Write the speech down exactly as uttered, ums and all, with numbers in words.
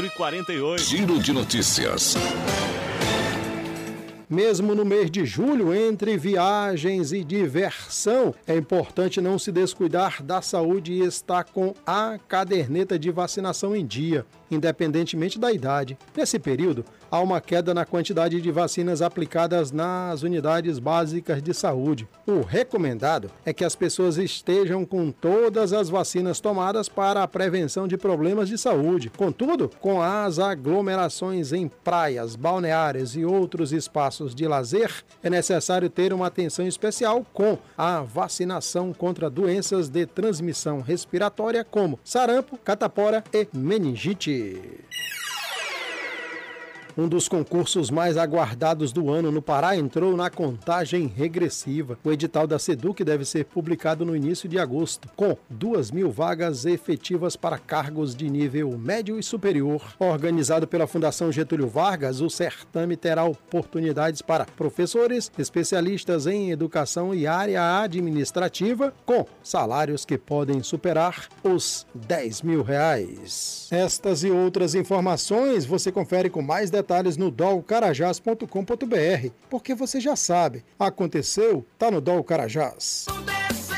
quatro e quarenta e oito. Giro de notícias. Mesmo no mês de julho, entre viagens e diversão, é importante não se descuidar da saúde e estar com a caderneta de vacinação em dia, independentemente da idade. Nesse período, há uma queda na quantidade de vacinas aplicadas nas unidades básicas de saúde. O recomendado é que as pessoas estejam com todas as vacinas tomadas para a prevenção de problemas de saúde. Contudo, com as aglomerações em praias, balneários e outros espaços de lazer, é necessário ter uma atenção especial com a vacinação contra doenças de transmissão respiratória como sarampo, catapora e meningite. Um dos concursos mais aguardados do ano no Pará entrou na contagem regressiva. O edital da SEDUC deve ser publicado no início de agosto, com duas mil vagas efetivas para cargos de nível médio e superior. Organizado pela Fundação Getúlio Vargas, o certame terá oportunidades para professores, especialistas em educação e área administrativa, com salários que podem superar os dez mil reais. Estas e outras informações você confere com mais detalhes detalhes no dol carajás ponto com ponto br, porque você já sabe, aconteceu, tá no Dol Carajás.